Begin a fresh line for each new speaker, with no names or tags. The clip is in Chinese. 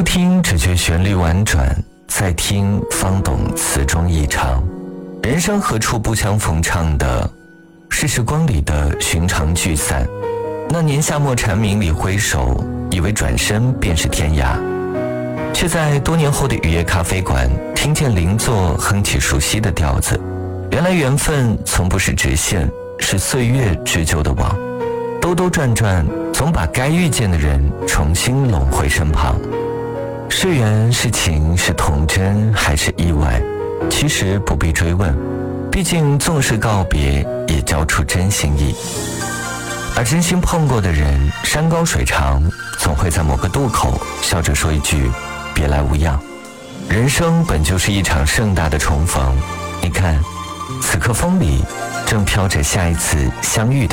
听只觉旋律婉转，再听方懂词中意长。人生何处不相逢唱的是时光里的寻常聚散。那年夏末蝉鸣里挥手，以为转身便是天涯，却在多年后的雨夜咖啡馆听见邻座哼起熟悉的调子。原来缘分从不是直线，是岁月织就的网，兜兜转转，总把该遇见的人重新拢回身旁。是缘是情是童真还是意外，其实不必追问，毕竟纵是告别，也交出真心意。而真心碰过的人，山高水长，总会在某个渡口笑着说一句别来无恙。人生本就是一场盛大的重逢，你看此刻风里正飘着下一次相遇的